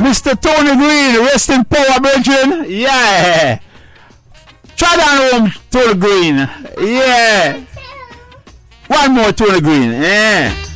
Mr. Tony Green, rest in power, brethren. Yeah. Try down home, Tony Green. Yeah. One more Tony Green. Yeah.